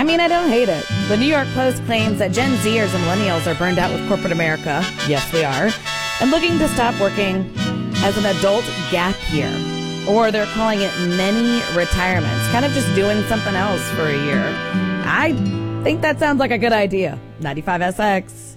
I mean, I don't hate it. The New York Post claims that Gen Zers and millennials are burned out with corporate America. Yes, we are. And looking to stop working as an adult gap year. Or they're calling it mini retirements. Kind of just doing something else for a year. I think that sounds like a good idea. 95SX.